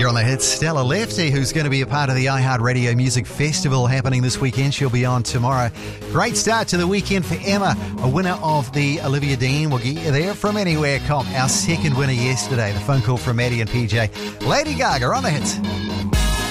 on the hits. Stella Lefty, who's going to be a part of the iHeartRadio Music Festival happening this weekend. She'll be on tomorrow. Great start to the weekend for Emma, a winner of the Olivia Dean. We'll get you there from anywhere comp. Our second winner yesterday. The phone call from Maddie and PJ. Lady Gaga on the hits.